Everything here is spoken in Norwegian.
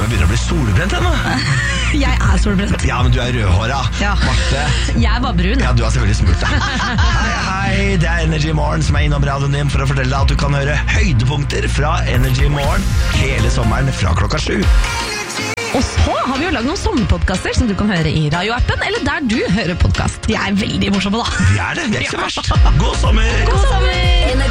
Jeg begynner å bli solbrent ennå. Jeg solbrent. Ja, men du rødhåra. Ja. Marte. Jeg var brun. Ja, du har selvfølgelig smurt deg. Hei, det Energy Morgen som innom radioen din for å fortelle deg at du kan høre høydepunkter fra Energy Morgen hele sommeren fra 7:00. Og så har vi jo laget noen sommerpodcaster som du kan høre i radioappen, eller der du hører podcast. De veldig morsomme da. Vi det, vi ikke så verst. God sommer! God sommer!